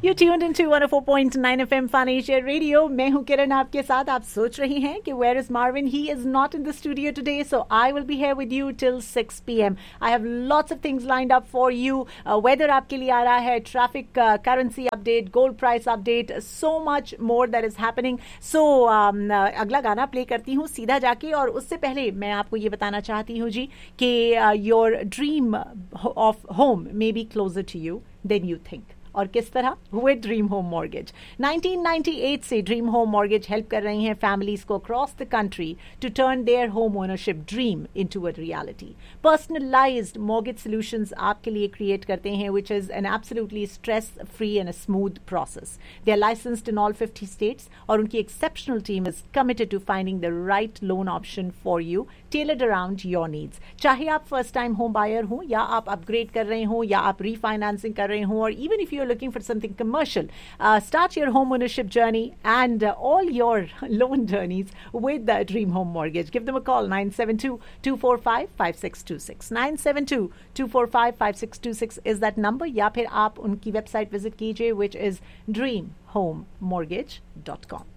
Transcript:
You tuned into 104.9 FM Fun Asia Radio. मैं हूं किरण आपके साथ. आप सोच रही हैं कि where is Marvin? He is not in the studio today, so I will be here with you till 6 p.m. I have lots of things lined up for you. Weather आपके लिए आ रहा है, traffic, currency update, gold price update, so much more that is happening. So अगला गाना play करती हूँ सीधा जाके, और उससे पहले मैं आपको ये बताना चाहती हूँ जी कि your dream of home may be closer to you than you think. और किस तरह? With dream home mortgage. 1998 से ड्रीम होम मॉर्गेज हेल्प कर रही हैं फैमिलीज को across the country to turn their home ownership dream into a reality. Personalised mortgage solutions आपके लिए क्रिएट करते हैं, which is an absolutely stress free and a smooth process. They are licensed in all 50 states, और उनकी exceptional team is committed to finding the right loan option for you, tailored around your needs. चाहे आप first time home buyer हो, या आप upgrade कर रहे हो, या आप रीफाइनेंसिंग कर रहे हो, और even if you looking for something commercial, start your home ownership journey and all your loan journeys with the Dream Home Mortgage. Give them a call, 972-245-5626. 972-245-5626 is that number. या फिर आप उनकी वेबसाइट विजिट कीजिए, which is dreamhomemortgage.com.